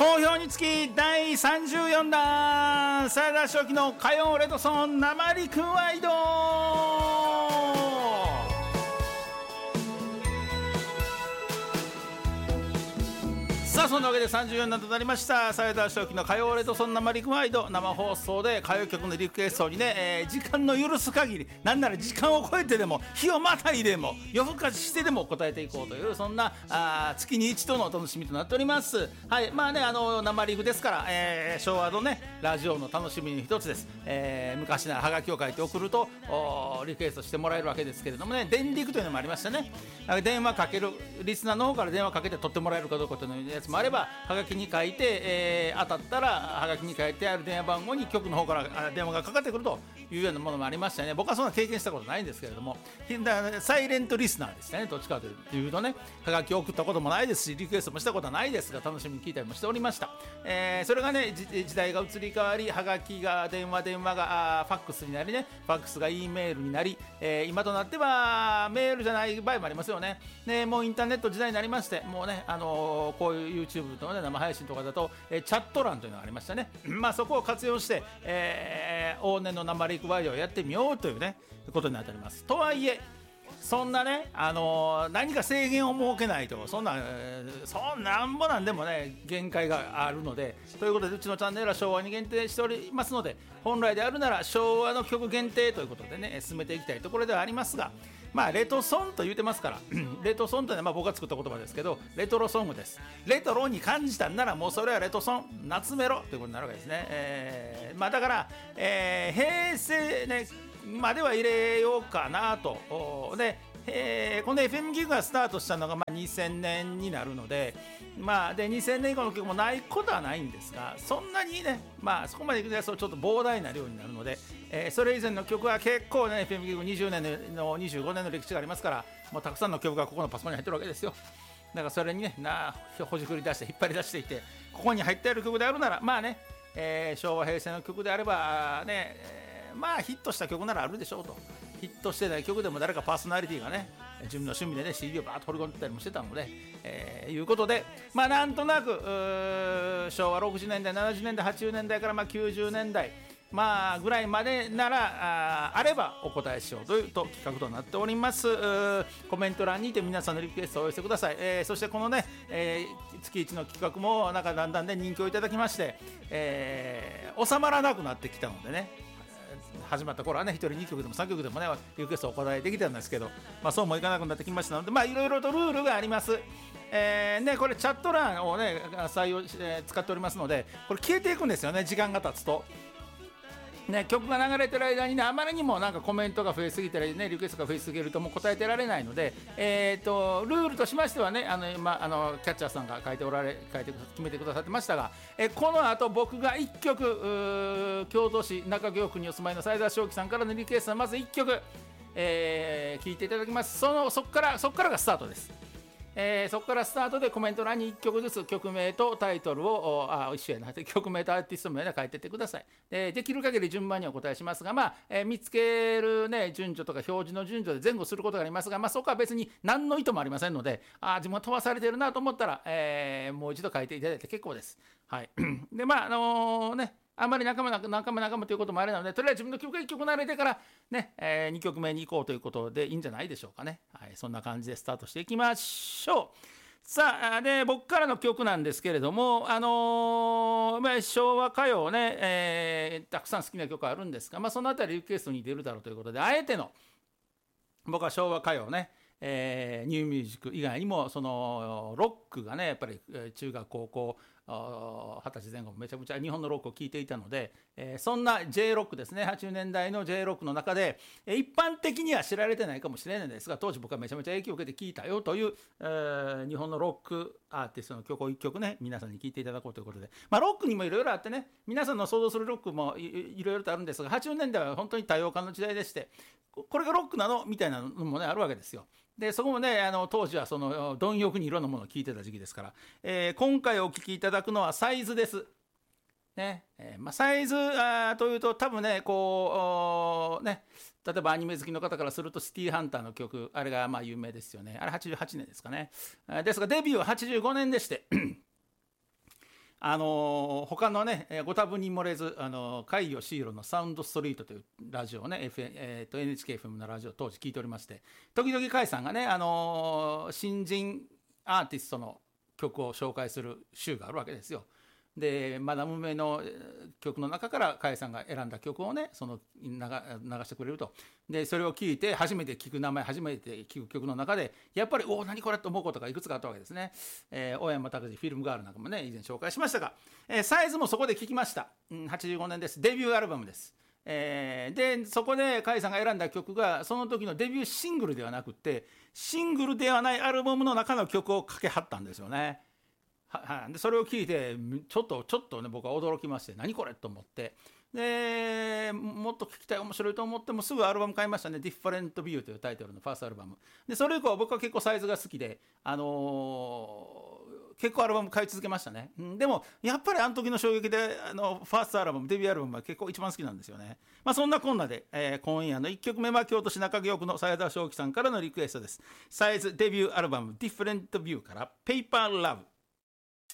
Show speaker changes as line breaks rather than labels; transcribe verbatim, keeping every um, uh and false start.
好評につきだいさんじゅうよんだんサイダー初期の火曜レトソン生リクワイド。さあそんなわけでさんじゅうよんだんとなりましたサイダー初期の火曜レトソン生リクワイド、生放送で歌謡曲のリクエストにね、えー、時間の許す限り、なんなら時間を超えてでも日をまたいでも夜更かししてでも答えていこうという、そんなあ月に一度のお楽しみとなっております。はい、まあね、あの生リクですから、えー、昭和のねラジオの楽しみの一つです。えー、昔ならハガキを書いて送るとリクエストしてもらえるわけですけれどもね、電リクというのもありましたね。電話かける、リスナーの方から電話かけて取ってもらえるかどうかというやつもあれば、はがきに書いて、えー、当たったらはがきに書いてある電話番号に局の方から電話がかかってくるというようなものもありましたね。僕はそんな経験したことないんですけれども、サイレントリスナーでしたね。どっちかというとね、はがきを送ったこともないですし、リクエストもしたことはないですが、楽しみに聞いたりもしておりました。えー、それがね、時代が移り変わり、はがきが電話電話がファックスになりね、ファックスが E メールになり、えー、今となってはメールじゃない場合もありますよね。ね、もうインターネット時代になりまして、もうね、あのー、こういう YouTube とか、ね、生配信とかだと、えー、チャット欄というのがありましたね。まあそこを活用して、えー、往年の生リクワイドをやってみようというねことになっております。とはいえそんなね、あのー、何か制限を設けないと、そんな、えー、そんなんぼなんでもね限界があるので、ということでうちのチャンネルは昭和に限定しておりますので、本来であるなら昭和の曲限定ということでね進めていきたいところではありますが、まあレトソンと言ってますからレトソンというのはまあ僕が作った言葉ですけど、レトロソングです。レトロに感じたんならもうそれはレトソン、夏メロということになるわけですね。えー、まあだから、えー、平成ねまでは入れようかなと。で、えー、この エフエム ギグがスタートしたのがまあにせんねんになるので、まあ、でにせんねん以降の曲もないことはないんですが、そんなにね、まあ、そこまでいくとちょっと膨大な量になるので、えー、それ以前の曲は結構ね エフエム ギグにじゅうねんのにじゅうごねんの歴史がありますから、もうたくさんの曲がここのパソコンに入ってるわけですよ。だからそれにねなほじくり出して引っ張り出していて、ここに入っている曲であるならまあね、えー、昭和平成の曲であればね、えー、まあヒットした曲ならあるでしょうと。ヒットしてない曲でも誰かパーソナリティがね自分の趣味でね シーディー をバーッと掘り込んでたりもしてたので、えー、いうことで、まあなんとなく昭和ろくじゅうねんだいななじゅうねんだいはちじゅうねんだいからまあきゅうじゅうねんだいまあぐらいまでなら あ, あればお答えしようというと企画となっております。コメント欄にて皆さんのリクエストをお寄せください。えー、そしてこのね、えー、月いちの企画もなんかだんだんね人気をいただきまして、えー、収まらなくなってきたのでね、始まった頃はねひとりにきょくでもさんきょくでもねリクエストをお答えできたんですけど、まあ、そうもいかなくなってきましたので、まあいろいろとルールがあります。えーね、これチャット欄をね採用、えー、使っておりますので、これ消えていくんですよね、時間が経つと。ね、曲が流れてる間にねあまりにもなんかコメントが増えすぎたりねリクエストが増えすぎるともう答えてられないので、えー、とルールとしましてはね、あの、まあ、あのキャッチャーさんが書いておられ書いて決めてくださってましたが、えー、この後僕がいっきょく京都市中京区にお住まいの斉田正樹さんからのリクエストはまずいっきょく、えー、聞いていただきます。そのそこからそこからがスタートです。えー、そこからスタートでコメント欄にいっきょくずつ曲名とタイトルをあ一緒やな曲名とアーティスト名で書いてってください。で, できる限り順番にお答えしますが、まあえー、見つける、ね、順序とか表示の順序で前後することがありますが、まあ、そこは別に何の意図もありませんので、あ自分は飛ばされてるなと思ったら、えー、もう一度書いていただいて結構です。はい、でまああのー、ねあんまり仲間仲間仲間ということもあれなので、とりあえず自分の曲がいっきょく慣れてから、ねえー、にきょくめに行こうということでいいんじゃないでしょうかね。はい、そんな感じでスタートしていきましょう。さあで僕からの曲なんですけれども、あのーまあ、昭和歌謡ね、えー、たくさん好きな曲あるんですが、まあ、そのあたりリクエストに出るだろうということで、あえての僕は昭和歌謡ね、えー、ニューミュージック以外にもそのロックがねやっぱり中学高校はたちぜん後もめちゃくちゃ日本のロックを聴いていたので、えー、そんな J ロックですね、はちじゅうねんだいの J ロックの中で、えー、一般的には知られてないかもしれないんですが、当時僕はめちゃめちゃ影響を受けて聴いたよという、えー、日本のロックアーティストの曲をいっきょくね皆さんに聴いていただこうということで、まあ、ロックにもいろいろあってね、皆さんの想像するロックも い, いろいろとあるんですが、はちじゅうねんだいは本当に多様化の時代でして、これがロックなのみたいなのもねあるわけですよ。でそこもねあの当時はその貪欲にいろんなものを聴いてた時期ですから、えー、今回お聴きいただくのはサイズです。ねえーまあ、サイズあというと多分ねこうね例えばアニメ好きの方からするとシティーハンターの曲、あれがまあ有名ですよね。あれはちじゅうはちねんですかね。ですがデビューははちじゅうごねんでしてあのー、他のね、ご多分に漏れず、あのー、海洋シーロのサウンドストリートというラジオをね、F えー、と エヌエイチケー エフエム のラジオを当時聞いておりまして、時々甲斐さんがね、あのー、新人アーティストの曲を紹介する週があるわけですよ。でマダムメの曲の中から甲斐さんが選んだ曲をねその流してくれると。でそれを聞いて初めて聞く名前初めて聞く曲の中でやっぱりおお何これと思うことがいくつかあったわけですね。えー、大山拓司フィルムガールなんかもね以前紹介しましたが、えー、サイズもそこで聞きました、うん、はちじゅうごねんです。デビューアルバムです。えー、でそこで甲斐さんが選んだ曲がその時のデビューシングルではなくてシングルではないアルバムの中の曲をかけはったんですよね。ははでそれを聞いてちょっとちょっとね僕は驚きまして何これと思って、でもっと聞きたい面白いと思ってもすぐアルバム買いましたね。 Different View というタイトルのファーストアルバムで、それ以降僕は結構サイズが好きで、あのー、結構アルバム買い続けましたね、うん、でもやっぱりあの時の衝撃であのファーストアルバムデビューアルバムは結構一番好きなんですよね。まあそんなこんなで、えー、今夜のいっきょくめは京都市中京区の斉田正樹さんからのリクエストです。サイズデビューアルバム Different View から Paper Love。